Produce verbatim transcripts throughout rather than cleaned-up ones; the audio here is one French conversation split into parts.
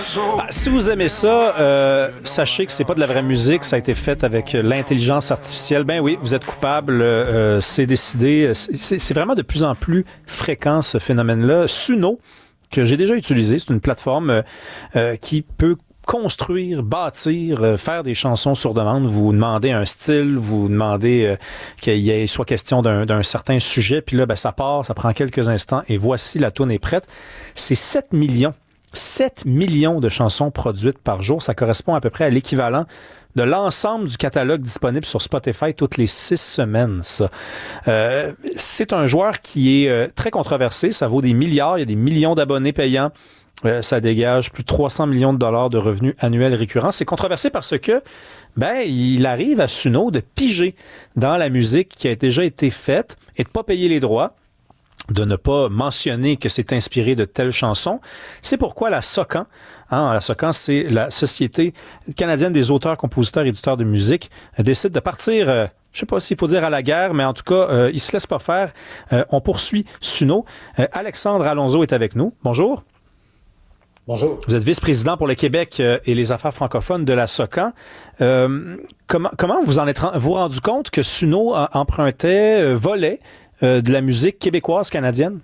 Ah, si vous aimez ça, euh, sachez que c'est pas de la vraie musique, ça a été fait avec l'intelligence artificielle. Ben oui, vous êtes coupable, euh, c'est décidé. C'est, c'est vraiment de plus en plus fréquent ce phénomène-là. Suno, que j'ai déjà utilisé, c'est une plateforme euh, qui peut construire, bâtir, euh, faire des chansons sur demande. Vous demandez un style, vous demandez euh, qu'il y ait soit question d'un, d'un certain sujet, puis là, ben, ça part, ça prend quelques instants, et voici, la toune est prête. C'est sept millions, sept millions de chansons produites par jour. Ça correspond à peu près à l'équivalent de l'ensemble du catalogue disponible sur Spotify toutes les six semaines, ça. Euh, c'est un joueur qui est euh, très controversé, ça vaut des milliards, il y a des millions d'abonnés payants. Euh, ça dégage plus de trois cents millions de dollars de revenus annuels récurrents. C'est controversé parce que, ben, il arrive à Suno de piger dans la musique qui a déjà été faite et de pas payer les droits, de ne pas mentionner que c'est inspiré de telle chanson. C'est pourquoi la SOCAN, hein, la SOCAN, c'est la Société canadienne des auteurs, compositeurs, éditeurs de musique, décide de partir, euh, je sais pas s'il faut dire à la guerre, mais en tout cas, euh, il se laisse pas faire. Euh, on poursuit Suno. Euh, Alexandre Alonso est avec nous. Bonjour. Bonjour. Vous êtes vice-président pour le Québec euh, et les affaires francophones de la SOCAN. Euh, comment, comment vous en êtes vous rendu compte que Suno empruntait, euh, volait euh, de la musique québécoise canadienne?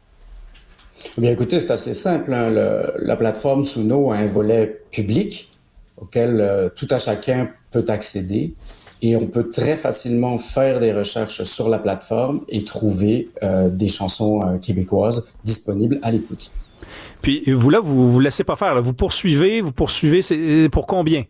Eh bien, écoutez, c'est assez simple. Hein. Le, la plateforme Suno a un volet public auquel euh, tout à chacun peut accéder et on peut très facilement faire des recherches sur la plateforme et trouver euh, des chansons euh, québécoises disponibles à l'écoute. Puis vous, là, vous vous laissez pas faire. Là. Vous poursuivez, vous poursuivez, c'est pour combien?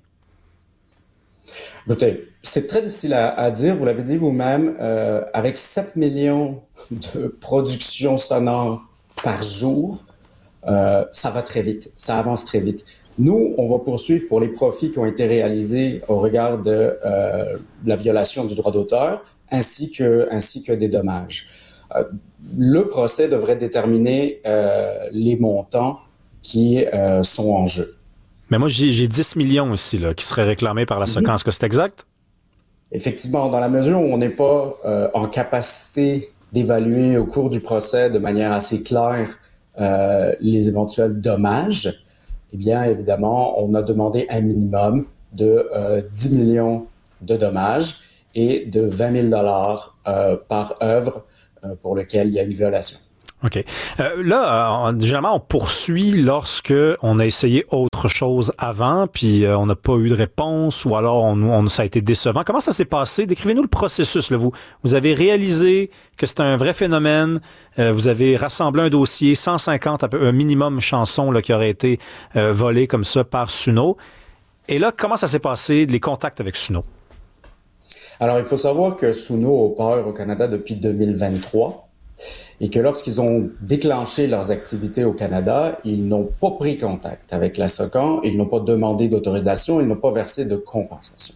Écoutez, c'est très difficile à, à dire. Vous l'avez dit vous-même, euh, avec sept millions de productions sonores par jour, euh, ça va très vite, ça avance très vite. Nous, on va poursuivre pour les profits qui ont été réalisés au regard de euh, la violation du droit d'auteur, ainsi que, ainsi que des dommages. Euh, le procès devrait déterminer euh, les montants qui euh, sont en jeu. Mais moi, j'ai, j'ai dix millions ici là, qui seraient réclamés par la SOCAN. Mm-hmm. Est-ce que c'est exact? Effectivement, dans la mesure où on n'est pas euh, en capacité d'évaluer au cours du procès de manière assez claire euh, les éventuels dommages, eh bien, évidemment, on a demandé un minimum de euh, dix millions de dommages et de vingt mille dollars euh, par œuvre pour lequel il y a une violation. OK. Euh, là, euh, généralement, on poursuit lorsque on a essayé autre chose avant, puis euh, on n'a pas eu de réponse, ou alors on, on, ça a été décevant. Comment ça s'est passé? Décrivez-nous le processus. Là. Vous, vous avez réalisé que c'était un vrai phénomène. Euh, vous avez rassemblé un dossier, cent cinquante, un minimum chansons là, qui auraient été euh, volées comme ça par Suno. Et là, comment ça s'est passé, les contacts avec Suno? Alors, il faut savoir que Suno opère au Canada depuis deux mille vingt-trois et que lorsqu'ils ont déclenché leurs activités au Canada, ils n'ont pas pris contact avec la SOCAN, ils n'ont pas demandé d'autorisation, ils n'ont pas versé de compensation.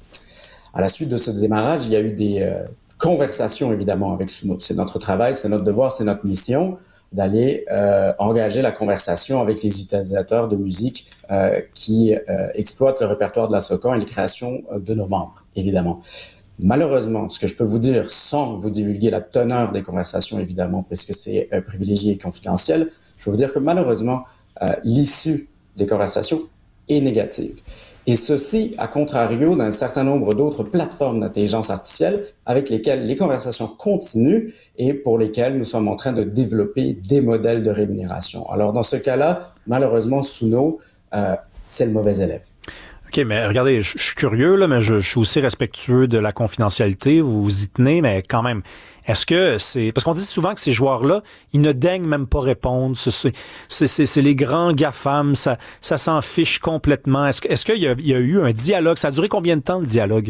À la suite de ce démarrage, il y a eu des euh, conversations, évidemment, avec Suno. C'est notre travail, c'est notre devoir, c'est notre mission d'aller euh, engager la conversation avec les utilisateurs de musique euh, qui euh, exploitent le répertoire de la SOCAN et les créations de nos membres, évidemment. Malheureusement, ce que je peux vous dire, sans vous divulguer la teneur des conversations, évidemment, puisque c'est euh, privilégié et confidentiel, je peux vous dire que malheureusement, euh, l'issue des conversations est négative. Et ceci, à contrario d'un certain nombre d'autres plateformes d'intelligence artificielle avec lesquelles les conversations continuent et pour lesquelles nous sommes en train de développer des modèles de rémunération. Alors, dans ce cas-là, malheureusement, Suno, euh, c'est le mauvais élève. OK, mais regardez, je, je suis curieux, là, mais je, je suis aussi respectueux de la confidentialité. Vous vous y tenez, mais quand même, est-ce que c'est... Parce qu'on dit souvent que ces joueurs-là, ils ne daignent même pas répondre. C'est, c'est, c'est, c'est les grands GAFAM, ça, ça s'en fiche complètement. Est-ce, est-ce qu'il y a, il y a eu un dialogue? Ça a duré combien de temps, le dialogue?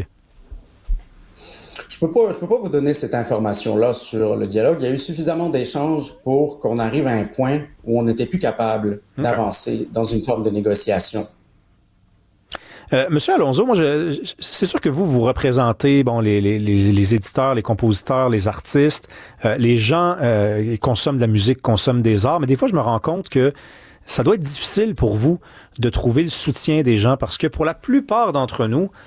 Je peux pas, je peux pas vous donner cette information-là sur le dialogue. Il y a eu suffisamment d'échanges pour qu'on arrive à un point où on n'était plus capable d'avancer okay. dans une forme de négociation. Euh, Monsieur Alonso, moi, je, c'est sûr que vous, vous représentez bon les, les, les, les éditeurs, les compositeurs, les artistes, euh, les gens euh, consomment de la musique, consomment des arts, mais des fois, je me rends compte que ça doit être difficile pour vous de trouver le soutien des gens parce que pour la plupart d'entre nous,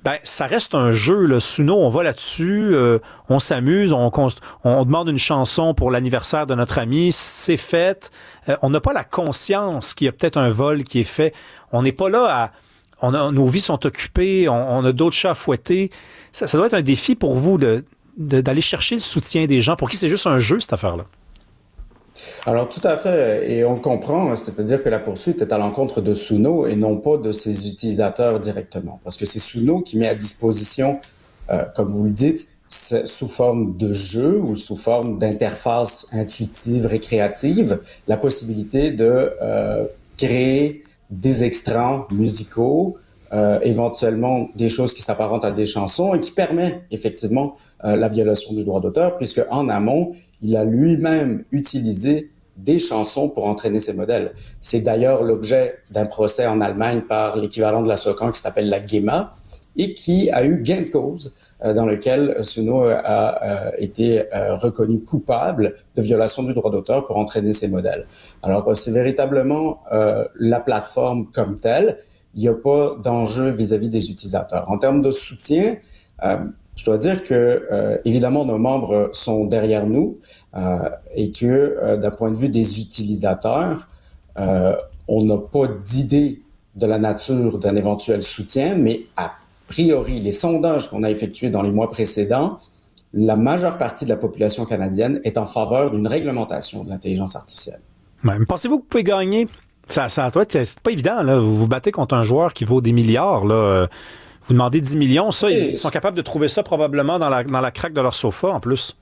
Ben, ça reste un jeu, là. Suno, on va là-dessus, euh, on s'amuse, on, const... on demande une chanson pour l'anniversaire de notre ami, c'est fait. Euh, on n'a pas la conscience qu'il y a peut-être un vol qui est fait. On n'est pas là à... On a... Nos vies sont occupées, on, on a d'autres chats à fouetter. Ça, ça doit être un défi pour vous de, de, d'aller chercher le soutien des gens pour qui c'est juste un jeu, cette affaire-là. Alors tout à fait, et on le comprend, c'est-à-dire que la poursuite est à l'encontre de Suno et non pas de ses utilisateurs directement, parce que c'est Suno qui met à disposition, euh, comme vous le dites, sous forme de jeu ou sous forme d'interface intuitive, récréative, la possibilité de euh, créer des extraits musicaux, euh, éventuellement des choses qui s'apparentent à des chansons et qui permet effectivement euh, la violation du droit d'auteur, puisque en amont, il a lui-même utilisé des chansons pour entraîner ses modèles. C'est d'ailleurs l'objet d'un procès en Allemagne par l'équivalent de la SOCAN qui s'appelle la GEMA et qui a eu gain de cause, euh, dans lequel Suno a euh, été euh, reconnu coupable de violation du droit d'auteur pour entraîner ses modèles. Alors, euh, c'est véritablement euh, la plateforme comme telle. Il n'y a pas d'enjeu vis-à-vis des utilisateurs. En termes de soutien, euh, je dois dire que, euh, évidemment, nos membres sont derrière nous euh, et que, euh, d'un point de vue des utilisateurs, euh, on n'a pas d'idée de la nature d'un éventuel soutien, mais a priori, les sondages qu'on a effectués dans les mois précédents, la majeure partie de la population canadienne est en faveur d'une réglementation de l'intelligence artificielle. Ouais, mais pensez-vous que vous pouvez gagner? Ça, ça doit être, c'est pas évident, là. Vous vous battez contre un joueur qui vaut des milliards, là. Vous demandez dix millions, ça, ils sont capables de trouver ça probablement dans la, dans la craque de leur sofa, en plus.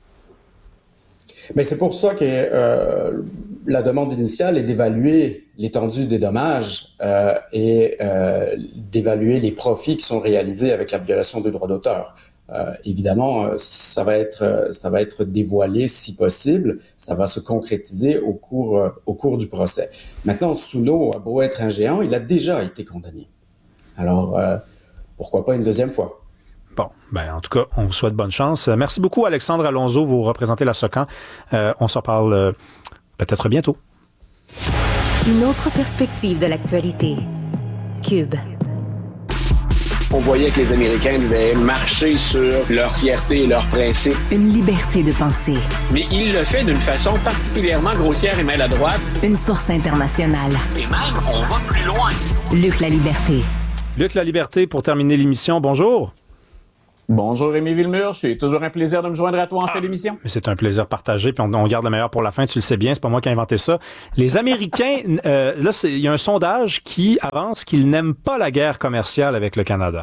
Mais c'est pour ça que euh, la demande initiale est d'évaluer l'étendue des dommages euh, et euh, d'évaluer les profits qui sont réalisés avec la violation du droit d'auteur. Euh, évidemment, ça va être ça va être dévoilé si possible, ça va se concrétiser au cours euh, au cours du procès. Maintenant, Suno a beau être un géant, il a déjà été condamné. Alors euh, pourquoi pas une deuxième fois? Bon, ben en tout cas, on vous souhaite bonne chance. Merci beaucoup, Alexandre Alonso, vous représentez la SOCAN. Euh, on s'en parle euh, peut-être bientôt. Une autre perspective de l'actualité. Cube. On voyait que les Américains devaient marcher sur leur fierté et leurs principes. Une liberté de penser. Mais il le fait d'une façon particulièrement grossière et maladroite. Une force internationale. Et même, on va plus loin. Luc La Liberté. Luc La Liberté, pour terminer l'émission, bonjour. Bonjour Rémi Villemur, c'est toujours un plaisir de me joindre à toi en ah, cette émission. C'est un plaisir partagé, puis on, on garde le meilleur pour la fin, tu le sais bien, c'est pas moi qui ai inventé ça. Les Américains, euh, là, il y a un sondage qui avance qu'ils n'aiment pas la guerre commerciale avec le Canada.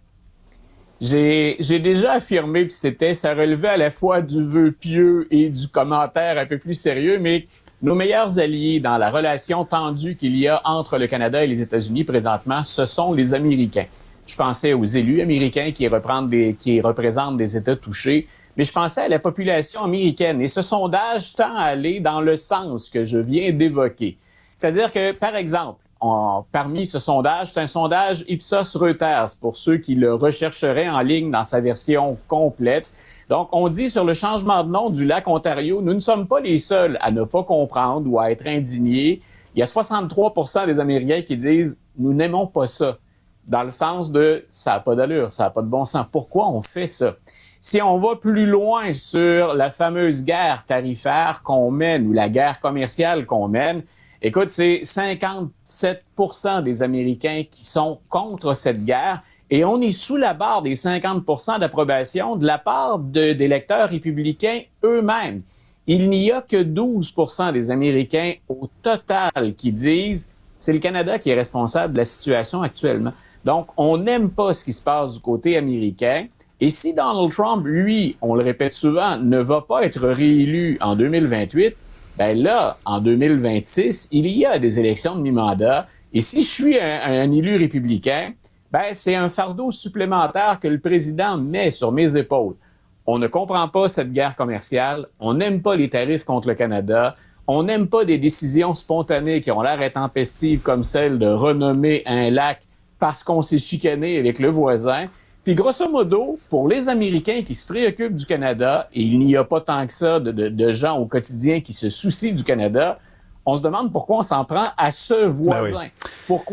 J'ai, j'ai déjà affirmé que c'était, ça relevait à la fois du vœu pieux et du commentaire un peu plus sérieux, mais nos meilleurs alliés dans la relation tendue qu'il y a entre le Canada et les États-Unis présentement, ce sont les Américains. Je pensais aux élus américains qui représentent des, qui représentent des États touchés, mais je pensais à la population américaine. Et ce sondage tend à aller dans le sens que je viens d'évoquer. C'est-à-dire que, par exemple, on, parmi ce sondage, c'est un sondage Ipsos-Reuters pour ceux qui le rechercheraient en ligne dans sa version complète. Donc, on dit sur le changement de nom du lac Ontario, nous ne sommes pas les seuls à ne pas comprendre ou à être indignés. Il y a soixante-trois pour cent des Américains qui disent « nous n'aimons pas ça ». Dans le sens de « ça n'a pas d'allure, ça n'a pas de bon sens ». Pourquoi on fait ça? Si on va plus loin sur la fameuse guerre tarifaire qu'on mène ou la guerre commerciale qu'on mène, écoute, c'est cinquante-sept pour cent des Américains qui sont contre cette guerre et on est sous la barre des cinquante pour cent d'approbation de la part de, des électeurs républicains eux-mêmes. Il n'y a que douze pour cent des Américains au total qui disent « c'est le Canada qui est responsable de la situation actuellement ». Donc, on n'aime pas ce qui se passe du côté américain. Et si Donald Trump, lui, on le répète souvent, ne va pas être réélu en deux mille vingt-huit, ben là, en deux mille vingt-six, il y a des élections de mi-mandat. Et si je suis un, un élu républicain, ben c'est un fardeau supplémentaire que le président met sur mes épaules. On ne comprend pas cette guerre commerciale. On n'aime pas les tarifs contre le Canada. On n'aime pas des décisions spontanées qui ont l'air intempestives comme celle de renommer un lac parce qu'on s'est chicané avec le voisin. Puis grosso modo, pour les Américains qui se préoccupent du Canada, et il n'y a pas tant que ça de, de, de gens au quotidien qui se soucient du Canada, on se demande pourquoi on s'en prend à ce voisin. Ben oui. Pourquoi,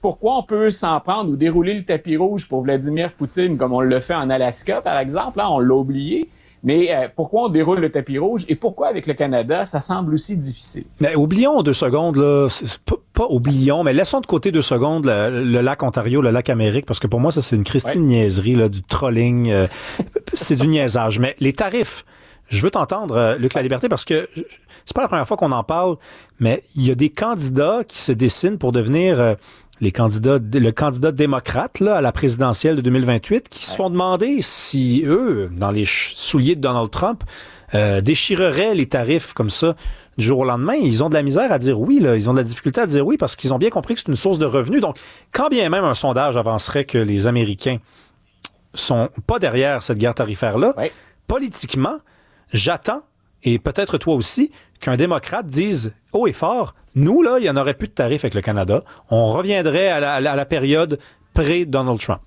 pourquoi on peut s'en prendre ou dérouler le tapis rouge pour Vladimir Poutine comme on le fait en Alaska, par exemple, hein, on l'a oublié. Mais euh, pourquoi on déroule le tapis rouge et pourquoi avec le Canada, ça semble aussi difficile? Mais oublions deux secondes, là, pas, pas oublions, mais laissons de côté deux secondes le, le lac Ontario, le lac Amérique, parce que pour moi, ça, c'est une Christine ouais. niaiserie, là, du trolling, euh, c'est du niaisage. Mais les tarifs, je veux t'entendre, euh, Luc Laliberté, parce que c'est pas la première fois qu'on en parle, mais il y a des candidats qui se dessinent pour devenir... Euh, les candidats, le candidat démocrate là, à la présidentielle de deux mille vingt-huit qui ouais. se font demander si eux, dans les souliers de Donald Trump, euh, déchireraient les tarifs comme ça du jour au lendemain. Ils ont de la misère à dire oui, là. Ils ont de la difficulté à dire oui parce qu'ils ont bien compris que c'est une source de revenus. Donc, quand bien même un sondage avancerait que les Américains sont pas derrière cette guerre tarifaire-là, ouais. politiquement, j'attends, et peut-être toi aussi, qu'un démocrate dise haut et fort, nous, là, il n'y en aurait plus de tarifs avec le Canada. On reviendrait à la, à la, à la période pré-Donald Trump.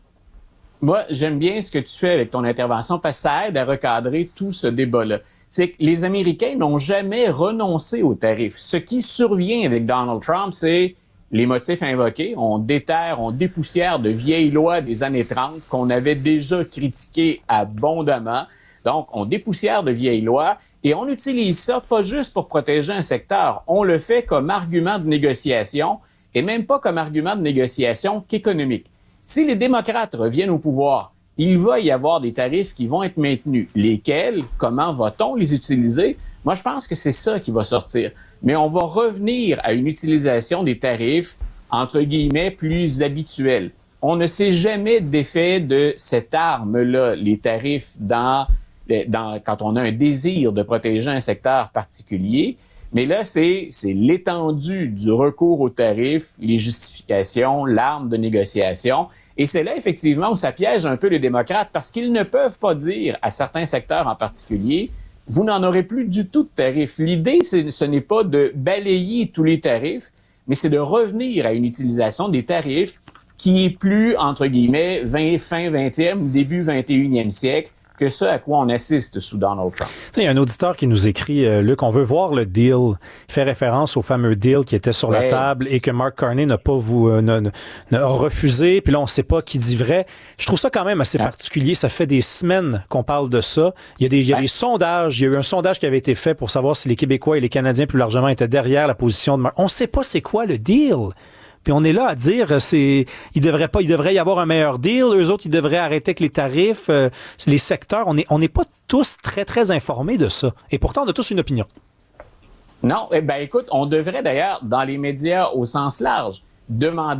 Moi, j'aime bien ce que tu fais avec ton intervention parce que ça aide à recadrer tout ce débat-là. C'est que les Américains n'ont jamais renoncé aux tarifs. Ce qui survient avec Donald Trump, c'est les motifs invoqués. On déterre, on dépoussière de vieilles lois des années trente qu'on avait déjà critiquées abondamment. Donc, on dépoussière de vieilles lois et on utilise ça pas juste pour protéger un secteur. On le fait comme argument de négociation et même pas comme argument de négociation qu'économique. Si les démocrates reviennent au pouvoir, il va y avoir des tarifs qui vont être maintenus. Lesquels? Comment va-t-on les utiliser? Moi, je pense que c'est ça qui va sortir. Mais on va revenir à une utilisation des tarifs, entre guillemets, plus habituelle. On ne s'est jamais défait de cette arme-là, les tarifs, dans... Dans, quand on a un désir de protéger un secteur particulier. Mais là, c'est, c'est l'étendue du recours aux tarifs, les justifications, l'arme de négociation. Et c'est là, effectivement, où ça piège un peu les démocrates parce qu'ils ne peuvent pas dire à certains secteurs en particulier, vous n'en aurez plus du tout de tarifs. L'idée, c'est, ce n'est pas de balayer tous les tarifs, mais c'est de revenir à une utilisation des tarifs qui est plus, entre guillemets, vingt, fin vingtième, début vingt et unième siècle, que ce à quoi on assiste sous Donald Trump. Il y a un auditeur qui nous écrit, euh, Luc, on veut voir le deal. Il fait référence au fameux deal qui était sur ouais. la table et que Mark Carney n'a pas vous, euh, n'a, n'a refusé. Puis là, on ne sait pas qui dit vrai. Je trouve ça quand même assez ah. particulier. Ça fait des semaines qu'on parle de ça. Il y a des, il y a ah. des sondages. Il y a eu un sondage qui avait été fait pour savoir si les Québécois et les Canadiens plus largement étaient derrière la position de Mark. On ne sait pas c'est quoi le deal. Puis on est là à dire, c'est, il devrait pas, il devrait y avoir un meilleur deal. Eux autres, ils devraient arrêter avec les tarifs, euh, les secteurs. On est, on n'est pas tous très, très informés de ça. Et pourtant, on a tous une opinion. Non, eh ben, écoute, on devrait d'ailleurs, dans les médias au sens large, demander